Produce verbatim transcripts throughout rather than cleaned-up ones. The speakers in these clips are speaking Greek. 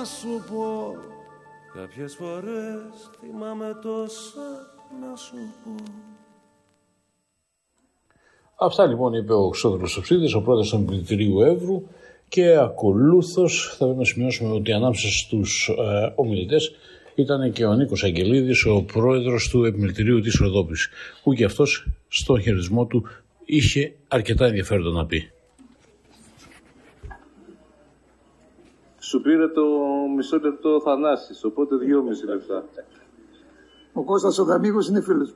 σου πω. Κάποιες φορές θυμάμαι τόσα να σου πω. Αυτά λοιπόν είπε ο Χρυστόδουλος Οψίδης, ο πρόεδρος του Επιμελητηρίου Εύρου, και ακολούθως θα πρέπει να σημειώσουμε ότι ανάμεσα στους ε, ομιλητές ήταν και ο Νίκος Αγγελίδης, ο πρόεδρος του Επιμελητηρίου της Ροδόπης, που και αυτός στον χαιρετισμό του είχε αρκετά ενδιαφέροντα να πει. Σου πήρε το μισό λεπτό ο Θανάσης, οπότε δυόμιση λεπτά. Ο Κώστας ο Δαμίγος είναι φίλος.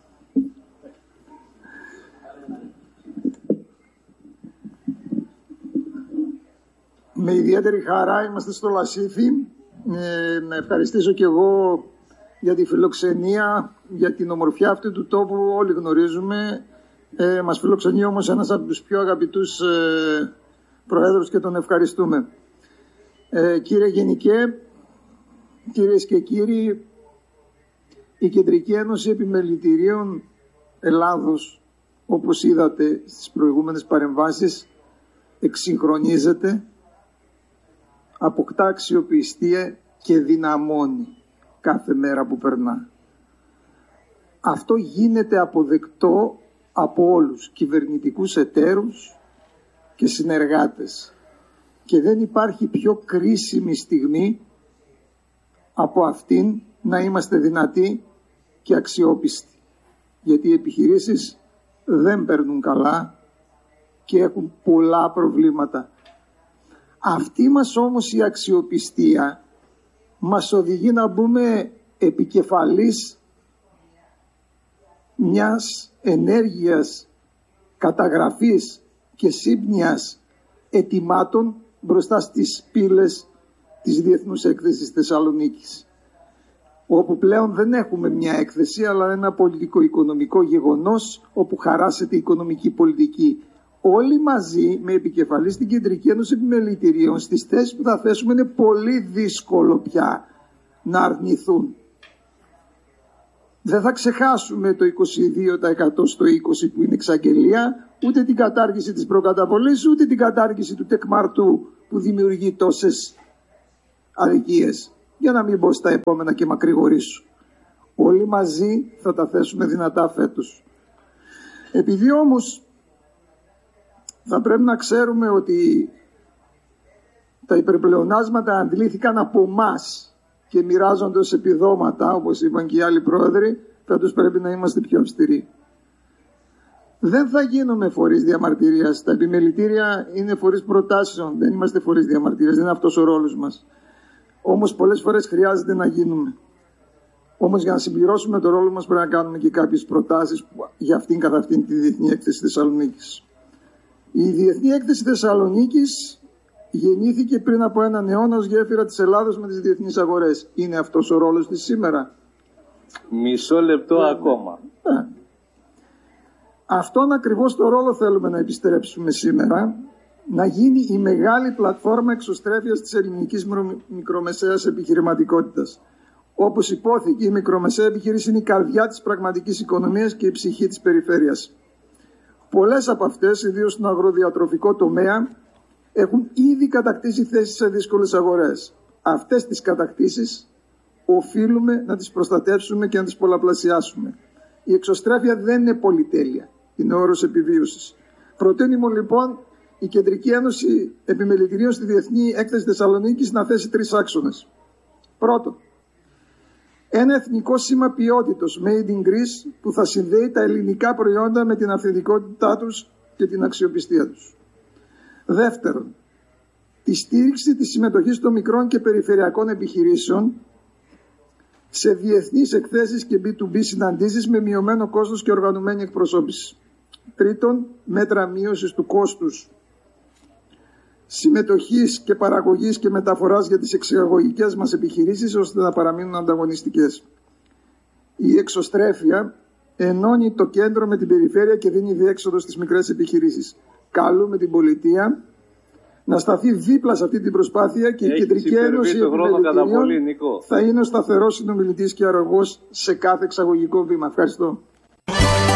Με ιδιαίτερη χαρά είμαστε στο Λασίθι. Ε, να ευχαριστήσω και εγώ για τη φιλοξενία, για την ομορφιά αυτή του τόπου, όλοι γνωρίζουμε. Ε, μας φιλοξενεί όμως ένας από τους πιο αγαπητούς ε, προέδρους και τον ευχαριστούμε. Ε, κύριε Γενικέ, κυρίες και κύριοι, η Κεντρική Ένωση Επιμελητηρίων Ελλάδος, όπως είδατε στις προηγούμενες παρεμβάσεις, εξυγχρονίζεται, αποκτά αξιοπιστία και δυναμώνει κάθε μέρα που περνά. Αυτό γίνεται αποδεκτό από όλους, κυβερνητικούς εταίρους και συνεργάτες. Και δεν υπάρχει πιο κρίσιμη στιγμή από αυτήν να είμαστε δυνατοί και αξιόπιστοι. Γιατί οι επιχειρήσεις δεν παίρνουν καλά και έχουν πολλά προβλήματα. Αυτή μας όμως η αξιοπιστία μας οδηγεί να μπούμε επικεφαλής μιας ενέργειας καταγραφής και σύμπνοιας ετοιμάτων μπροστά στις πύλες της Διεθνούς Έκθεσης Θεσσαλονίκης, όπου πλέον δεν έχουμε μια έκθεση αλλά ένα πολιτικο-οικονομικό γεγονός όπου χαράσεται η οικονομική πολιτική. Όλοι μαζί με επικεφαλή στην Κεντρική Ένωση Επιμελητηρίων στις θέσεις που θα θέσουμε είναι πολύ δύσκολο πια να αρνηθούν. Δεν θα ξεχάσουμε το είκοσι δύο τοις εκατό στο είκοσι που είναι εξαγγελία, ούτε την κατάργηση της προκαταβολής, ούτε την κατάργηση του τεκμαρτού που δημιουργεί τόσες αδικίες. Για να μην πω στα επόμενα και μακρηγορήσω. Όλοι μαζί θα τα θέσουμε δυνατά φέτος. Επειδή όμως θα πρέπει να ξέρουμε ότι τα υπερπλεονάσματα αντλήθηκαν από εμάς και μοιράζονται ως επιδόματα, όπως είπαν και οι άλλοι πρόεδροι, φέτος πρέπει να είμαστε πιο αυστηροί. Δεν θα γίνουμε φορείς διαμαρτυρίας. Τα επιμελητήρια είναι φορείς προτάσεων, δεν είμαστε φορείς διαμαρτυρίας, δεν είναι αυτός ο ρόλος μας. Όμως πολλές φορές χρειάζεται να γίνουμε. Όμως για να συμπληρώσουμε το ρόλο μας πρέπει να κάνουμε και κάποιες προτάσεις για αυτήν καθ' αυτήν τη Διεθνή Έκθεση Θεσσαλονίκης. Η Διεθνή Έκθεση Θεσσαλονίκης γεννήθηκε πριν από έναν αιώνα ως γέφυρα της Ελλάδος με τις διεθνείς αγορές. Είναι αυτός ο ρόλος της σήμερα? Μισό λεπτό yeah. ακόμα. Yeah. Αυτόν ακριβώς το ρόλο θέλουμε να επιστρέψουμε σήμερα, να γίνει η μεγάλη πλατφόρμα εξωστρέφειας της ελληνικής μικρομεσαίας επιχειρηματικότητας. Όπως υπόθηκε, η μικρομεσαία επιχείρηση είναι η καρδιά της πραγματικής οικονομίας και η ψυχή της περιφέρειας. Πολλές από αυτές, ιδίως στον αγροδιατροφικό τομέα, έχουν ήδη κατακτήσει θέσεις σε δύσκολες αγορές. Αυτές τις κατακτήσεις οφείλουμε να τις προστατεύσουμε και να τις πολλαπλασιάσουμε. Η εξωστρέφεια δεν είναι πολυτέλεια, είναι όρος επιβίωσης. Προτείνουμε λοιπόν η Κεντρική Ένωση Επιμελητηρίων στη Διεθνή Έκθεση Θεσσαλονίκης να θέσει τρεις άξονες. Πρώτον, ένα εθνικό σήμα ποιότητος, Made in Greece, που θα συνδέει τα ελληνικά προϊόντα με την αυθεντικότητά τους και την αξιοπιστία τους. Δεύτερον, τη στήριξη της συμμετοχής των μικρών και περιφερειακών επιχειρήσεων σε διεθνείς εκθέσεις και μπι του μπι συναντήσεις με μειωμένο κόστος και οργανωμένη εκπροσώπηση. Τρίτον, μέτρα μείωσης του κόστους συμμετοχής και παραγωγής και μεταφοράς για τις εξαγωγικές μας επιχειρήσεις ώστε να παραμείνουν ανταγωνιστικές. Η εξωστρέφεια ενώνει το κέντρο με την περιφέρεια και δίνει διέξοδο στις μικρές επιχειρήσεις. Καλούμε την πολιτεία να σταθεί δίπλα σε αυτή την προσπάθεια και η Κεντρική Ένωση Επιμελητηρίων θα είναι ο σταθερός συνομιλητής και αρρωγός σε κάθε εξαγωγικό βήμα. Ευχαριστώ.